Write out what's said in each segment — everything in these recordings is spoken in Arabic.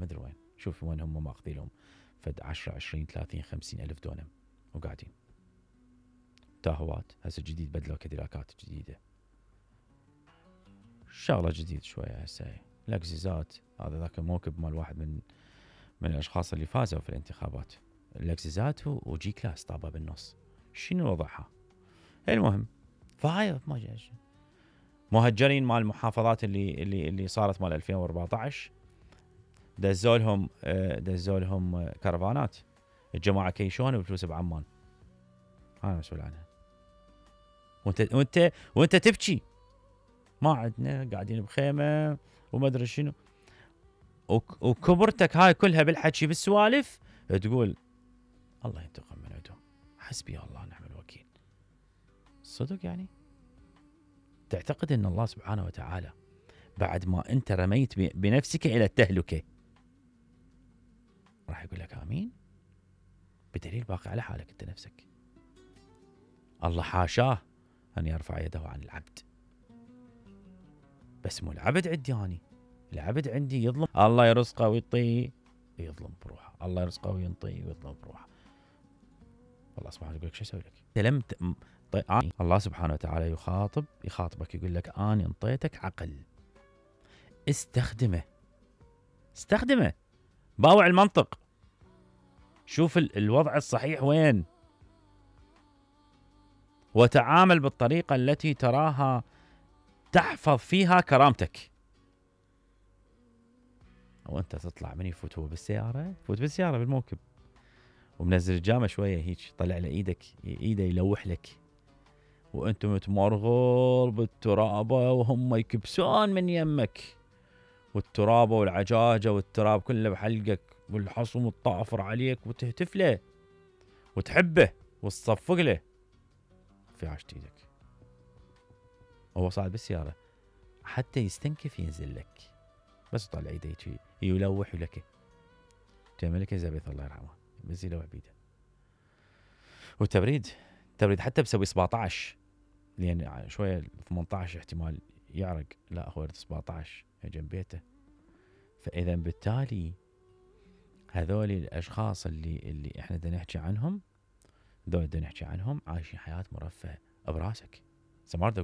ادري وين. شوف وين هم ماخذين لهم فد 10 20 30 50 الف دونم وقاعدين تاهوات. هسه جديد بدلوا كاديلاكات جديده، شغله جديد شويه. هسه لكزيزات، هذا ذاك الموكب مال واحد من الاشخاص اللي فازوا في الانتخابات، لكزيزات وجي كلاس طابه بالنص. شنو وضعها؟ المهم فهاي ما جاش مهجرين مال المحافظات اللي صارت مال 2014 دزولهم كرفانات. الجماعه كيشون بفلوس بعمان. انا مسؤول عنها. وانت تبكي ما عندنا، قاعدين بخيمه وما ادري شنو، وكبرتك هاي كلها بالحكي بالسوالف تقول الله ينتقم من عدوهم. حسبي الله ونعم الوكيل. صدق يعني تعتقد ان الله سبحانه وتعالى بعد ما انت رميت بنفسك الى التهلكه راح يقول لك امين؟ بدليل باقي على حالك انت نفسك. الله حاشاه ان يرفع يده عن العبد، بس مو العبد عندي اني، العبد عندي يظلم الله يرزقه ويعطيه يظلم بروحه، الله يرزقه وينطيه ويظلم بروحه. الله سبحانه يقول لك شو اسوي لك؟ لم الله سبحانه وتعالى يخاطبك يقول لك اني انطيتك عقل، استخدمه باوع المنطق، شوف الوضع الصحيح وين، وتعامل بالطريقة التي تراها تحفظ فيها كرامتك. وانت تطلع من يفوت هو بالسيارة، فوت بالسيارة بالموكب ومنزل الجامة شوية هيك، طلع لإيدك ايده يلوح لك، وانتم تمرغل بالترابة وهم يكبسون من يمك، والترابة والعجاجة والتراب كله بحلقك والحصم الطافر عليك، وتهتف له وتحبه وتصفق له في عشت ايدك. هو صاعد بالسيارة حتى يستنكف ينزل لك، بس طلع ايده يلوح لك. الملك اليزابيث الله يرحمها بس يلوح بيده. والتبريد حتى بسوي 17 لان شويه 18 احتمال يعرق، لا هو 17 جنب بيته. فاذا بالتالي هذول الاشخاص اللي احنا بدنا نحكي عنهم، هذول بدنا نحكي عنهم عايشين حياه مرفهه براسك، سمارت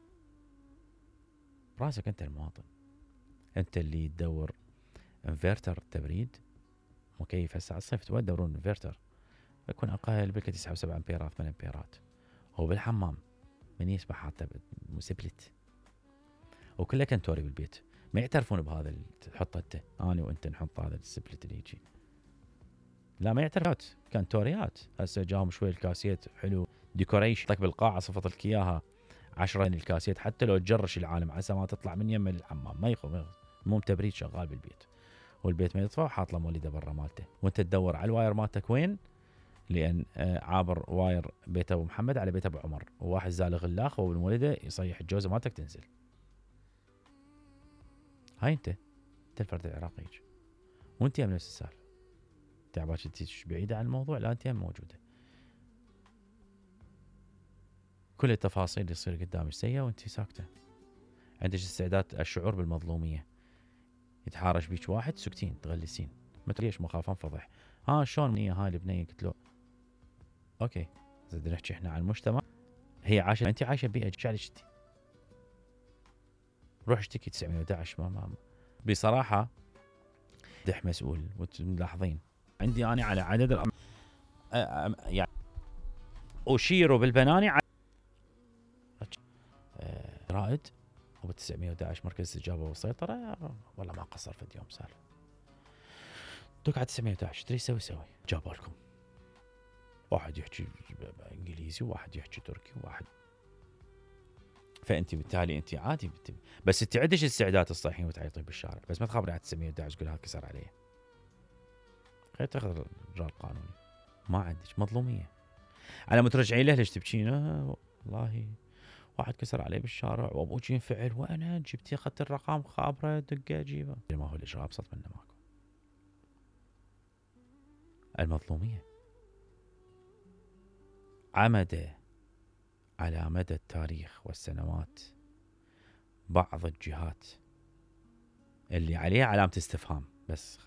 براسك انت المواطن، انت اللي تدور انفرتر تبريد مكيف. هسه على الصيف تدورون انفرتر يكون اقل بك 9 و7 امبيرات 8 امبيرات. هو بالحمام من يسبح حاطه سبلت وكله كنتوري بالبيت، ما يعترفون بهذا تحطه انت، انا وانت نحط هذا السبلت اللي يجي، لا ما يعترفون كنتوريات. هسه جاهم شوي الكاسيت حلو ديكوريشن طق بالقاعه صفط لك اياها 10 الكاسيت، حتى لو تجرش العالم عسى ما تطلع من يم الحمام ما يخو المهم تبريد شغال بالبيت، والبيت ما يطفى وحاط له مولده برا مالته، وانت تدور على الواير مالتك وين، لان عابر واير بيت ابو محمد على بيت ابو عمر، وواحد زالغ اللاخ والمولده يصيح الجوزه مالتك تنزل. هاي انت الفرد العراقي وانت هم نفس السالفه، تعباك انت بعيده عن الموضوع، لا انت هم موجوده. كل التفاصيل اللي تصير قدامك سيئه وانت ساكته، عندك استعداد الشعور بالمظلوميه. يتحارش بيك واحد سكتين تغلسين، ما ليش ما خاف انفضح، ها شلون منيه هاي البنيه؟ قلت له اوكي زين نحكي احنا عن المجتمع، هي عايشه انت عايشه بيئه شعلك انت، روح اشتكي 911. ما بصراحه دح مسؤول وتلاحظين عندي انا على عدد يعني اشير بالبناني على رائد ابو 911 مركز استجابه والسيطره، والله ما قصر في اليوم سالفه. دق على 911 تريد سوي جابوا لكم واحد يحكي انجليزي وواحد يحكي تركي وواحد، فانت بالتالي انت عادي بس انت عندك استعداد تصيحين وتعيطين بالشارع، بس ما تخبري على 911 تقول هذا كسر عليه، خير تاخذ الاجراء القانوني. ما عندك مظلوميه على ما ترجعين له ليش تبكين؟ والله واحد كسر عليه بالشارع وابوك ينفعل، وانا جبتي اخذت الرقم خابره دقه اجيبه، ما هو الاجراء ابسط منه ماكو. المظلوميه عمد على مدى التاريخ والسنوات بعض الجهات اللي عليها علامة استفهام، بس